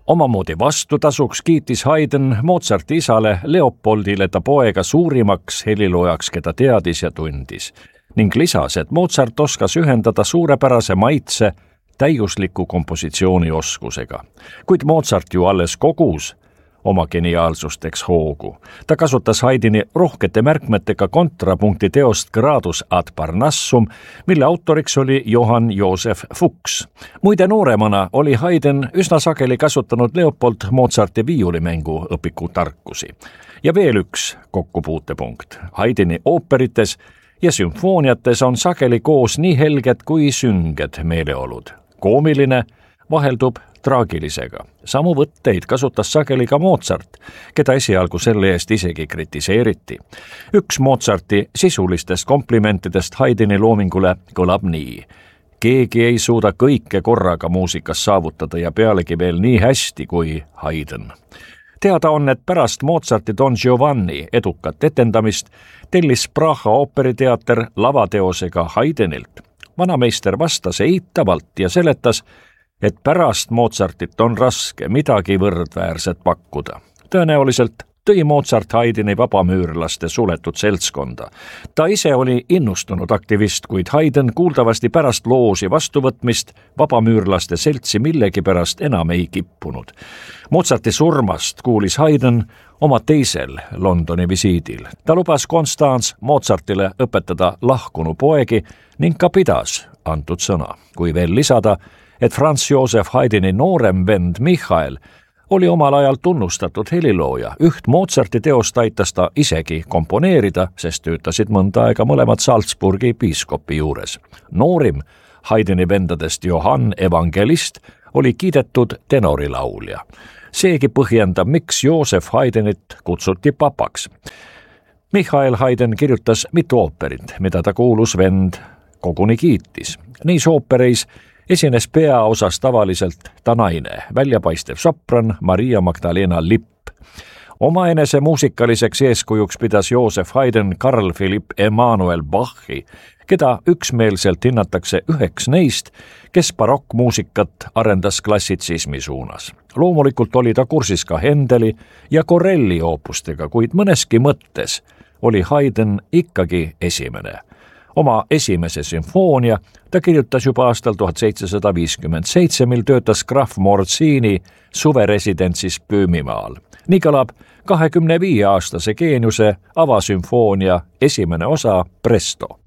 Omamoodi vastutasuks kiitis Haydn Mozarti isale Leopoldile ta poega suurimaks heliloojaks, keda teadis ja tundis, ning lisas, et Mozart oskas ühendada suurepärase maitse täiusliku kompositsiooni oskusega. Kuid Mozart ju alles kogus oma geniaalsusteks hoogu. Ta kasutas Haydni rohkete märkmetega kontrapunkti teost Gradus ad Parnassum, mille autoriks oli Johann Joseph Fuchs. Muide, nooremana oli Haydn üsna sageli kasutanud Leopold Mozarti viiulimängu õpiku tarkusi. Ja veel üks kokkupuutepunkt. Haydni ooperites ja sümfooniates on sageli koos nii helged kui sünged meeleolud. Koomiline vaheldub traagilisega. Samu võtteid kasutas sageli ka Mozart, keda esialgu selle eest isegi kritiseeriti. Üks Mozarti sisulistest komplimentidest Haydni loomingule kõlab nii: keegi ei suuda kõike korraga muusikas saavutada ja pealegi veel nii hästi kui Haydn. Teada on, et pärast Mozarti Don Giovanni edukat etendamist tellis Praha ooperiteater lavateosega Haydnilt. Vanameister vastas eitavalt ja seletas, et pärast Mozartit on raske midagi võrdväärset pakkuda. Tõenäoliselt tõi Mozart Haydni vabamüürlaste suletud seltskonda. Ta ise oli innustunud aktivist, kuid Haydn kuuldavasti pärast loosi vastuvõtmist vabamüürlaste seltsi millegipärast enam ei kippunud. Mozarti surmast kuulis Haydn oma teisel Londoni visiidil. Ta lubas Constance Mozartile õpetada lahkunu poegi ning ka pidas antud sõna. Kui veel lisada, et Franz Joseph Haydni noorem vend Michael oli omal ajal tunnustatud helilooja. Üht Mozarti teost aitas ta isegi komponeerida, sest töötasid mõnda aega mõlemad Salzburgi piiskopi juures. Noorim Haydni vendadest Johann Evangelist oli kiidetud tenorilaulja. Seegi põhjendab, miks Joseph Haydnit kutsuti papaks. Michael Haydn kirjutas mitu ooperit, mida ta kuulus vend koguni kiitis. Neis oopereis esines peaosas tavaliselt ta naine, väljapaistev sopran Maria Magdalena Lipp. Omaenese muusikaliseks eeskujuks pidas Joseph Haydn Carl Philipp Emanuel Bachi, keda üksmeelselt hinnatakse üheks neist, kes barokkmuusikat arendas klassitsismi suunas. Loomulikult oli ta kursis ka Händeli ja Corelli oopustega, kuid mõneski mõttes oli Haydn ikkagi esimene. Oma esimese sümfoonia ta kirjutas juba aastal 1757, mil töötas Graf Morzini suveresidentsis Böömimaal. Nii kõlab 25-aastase geeniuse avasümfoonia esimene osa Presto.